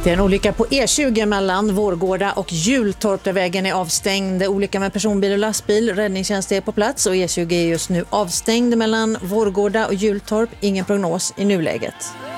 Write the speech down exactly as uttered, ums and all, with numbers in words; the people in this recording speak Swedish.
Det är en olycka på E tjugo mellan Vårgårda och Hjultorp där vägen är avstängd. Olycka med personbil och lastbil. Räddningstjänst är på plats och E tjugo är just nu avstängd mellan Vårgårda och Hjultorp. Ingen prognos i nuläget.